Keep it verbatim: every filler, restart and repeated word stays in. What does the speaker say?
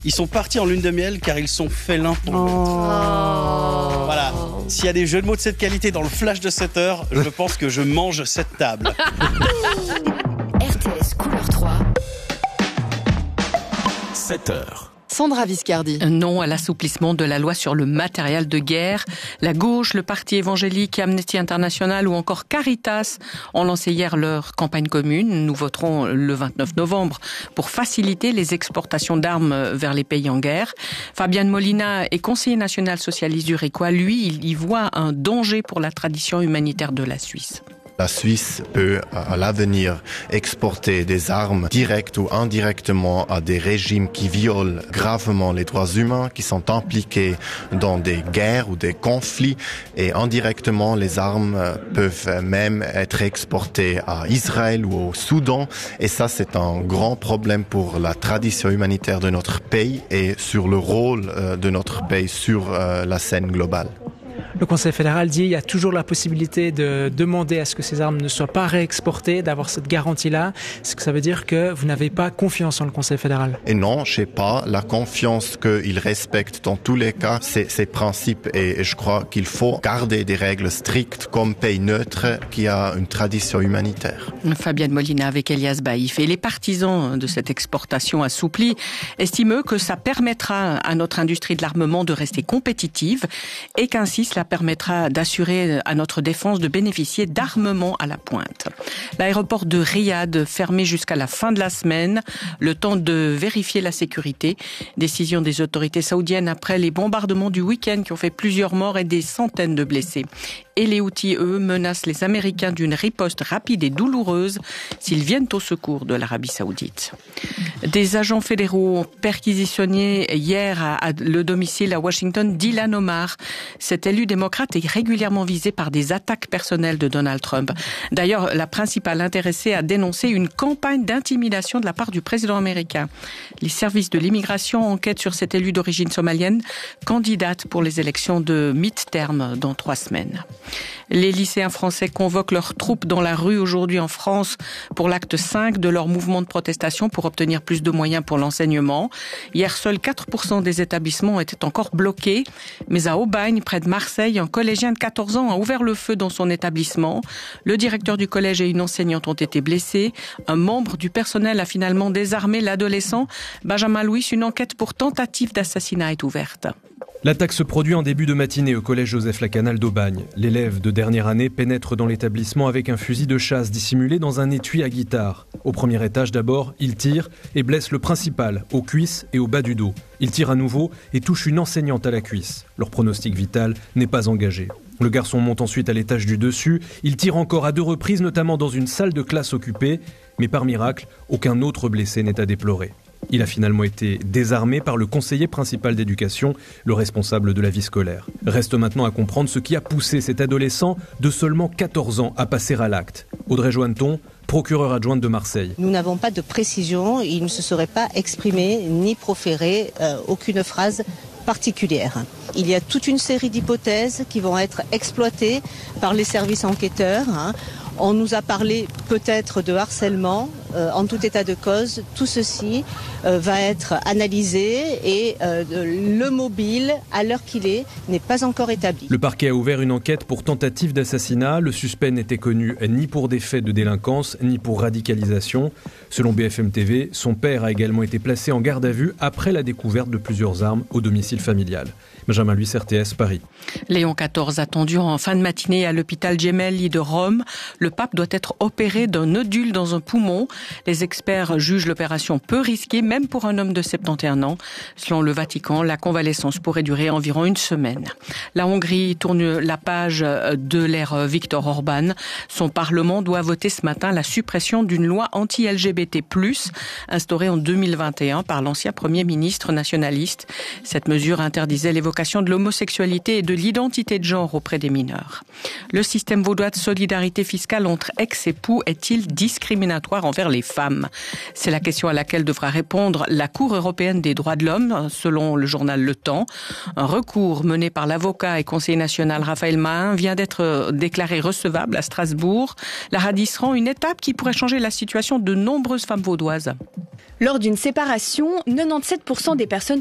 Ils sont partis en lune de miel car ils sont félins pour l'autre. Oh. Voilà. S'il y a des jeux de mots de cette qualité dans le flash de sept heures, je pense que je mange cette table. R T S Couleur trois. sept heures. Sandra Viscardi. Non à l'assouplissement de la loi sur le matériel de guerre. La gauche, le Parti évangélique, Amnesty International ou encore Caritas ont lancé hier leur campagne commune. Nous voterons le vingt-neuf novembre pour faciliter les exportations d'armes vers les pays en guerre. Fabian Molina est conseiller national socialiste du Réquois. Lui, il y voit un danger pour la tradition humanitaire de la Suisse. La Suisse peut, à l'avenir, exporter des armes directes ou indirectement à des régimes qui violent gravement les droits humains, qui sont impliqués dans des guerres ou des conflits. Et indirectement, les armes peuvent même être exportées à Israël ou au Soudan. Et ça, c'est un grand problème pour la tradition humanitaire de notre pays et sur le rôle de notre pays sur la scène globale. Le Conseil fédéral dit qu'il y a toujours la possibilité de demander à ce que ces armes ne soient pas réexportées, d'avoir cette garantie-là. Est-ce que ça veut dire que vous n'avez pas confiance en le Conseil fédéral? Et non, je sais pas. La confiance qu'il respecte dans tous les cas, c'est ses principes. Et je crois qu'il faut garder des règles strictes comme pays neutre qui a une tradition humanitaire. Fabian Molina avec Elias Baïf. Et les partisans de cette exportation assouplie estiment que ça permettra à notre industrie de l'armement de rester compétitive et qu'ainsi cela permettra d'assurer à notre défense de bénéficier d'armements à la pointe. L'aéroport de Riyad fermé jusqu'à la fin de la semaine, le temps de vérifier la sécurité. Décision des autorités saoudiennes après les bombardements du week-end qui ont fait plusieurs morts et des centaines de blessés. Et les Houthis, eux, menacent les Américains d'une riposte rapide et douloureuse s'ils viennent au secours de l'Arabie saoudite. Des agents fédéraux ont perquisitionné hier à, à le domicile à Washington d'Ilhan Omar. Cet élu démocrate est régulièrement visé par des attaques personnelles de Donald Trump. D'ailleurs, la principale intéressée a dénoncé une campagne d'intimidation de la part du président américain. Les services de l'immigration enquêtent sur cet élu d'origine somalienne, candidate pour les élections de mi-terme dans trois semaines. Les lycéens français convoquent leurs troupes dans la rue aujourd'hui en France pour l'acte cinq de leur mouvement de protestation pour obtenir plus de moyens pour l'enseignement. Hier, seuls quatre pour cent des établissements étaient encore bloqués. Mais à Aubagne, près de Marseille, un collégien de quatorze ans a ouvert le feu dans son établissement. Le directeur du collège et une enseignante ont été blessés. Un membre du personnel a finalement désarmé l'adolescent. Benjamin Louis, une enquête pour tentative d'assassinat est ouverte. L'attaque se produit en début de matinée au collège Joseph-Lacanal d'Aubagne. L'élève de dernière année pénètre dans l'établissement avec un fusil de chasse dissimulé dans un étui à guitare. Au premier étage d'abord, il tire et blesse le principal, aux cuisses et au bas du dos. Il tire à nouveau et touche une enseignante à la cuisse. Leur pronostic vital n'est pas engagé. Le garçon monte ensuite à l'étage du dessus. Il tire encore à deux reprises, notamment dans une salle de classe occupée. Mais par miracle, aucun autre blessé n'est à déplorer. Il a finalement été désarmé par le conseiller principal d'éducation, le responsable de la vie scolaire. Reste maintenant à comprendre ce qui a poussé cet adolescent de seulement quatorze ans à passer à l'acte. Audrey Joanneton, procureure adjointe de Marseille. Nous n'avons pas de précision, il ne se serait pas exprimé ni proféré euh, aucune phrase particulière. Il y a toute une série d'hypothèses qui vont être exploitées par les services enquêteurs. Hein. On nous a parlé peut-être de harcèlement, euh, en tout état de cause. Tout ceci euh, va être analysé et euh, le mobile, à l'heure qu'il est, n'est pas encore établi. Le parquet a ouvert une enquête pour tentative d'assassinat. Le suspect n'était connu ni pour des faits de délinquance, ni pour radicalisation. Selon B F M T V, son père a également été placé en garde à vue après la découverte de plusieurs armes au domicile familial. Benjamin Louis, R T S, Paris. Léon quatorze attendu en fin de matinée à l'hôpital Gemelli de Rome. Le pape doit être opéré d'un nodule dans un poumon. Les experts jugent l'opération peu risquée, même pour un homme de soixante et onze ans. Selon le Vatican, la convalescence pourrait durer environ une semaine. La Hongrie tourne la page de l'ère Viktor Orban. Son parlement doit voter ce matin la suppression d'une loi anti-L G B T plus, instaurée en deux mille vingt et un par l'ancien Premier ministre nationaliste. Cette mesure interdisait l'évocation de l'homosexualité et de l'identité de genre auprès des mineurs. Le système vaudois de solidarité fiscale entre ex-époux est-il discriminatoire envers les femmes ? C'est la question à laquelle devra répondre la Cour européenne des droits de l'homme, selon le journal Le Temps. Un recours mené par l'avocat et conseiller national Raphaël Mahin vient d'être déclaré recevable à Strasbourg. La Radis rend une étape qui pourrait changer la situation de nombreuses femmes vaudoises. Lors d'une séparation, quatre-vingt-dix-sept pour cent des personnes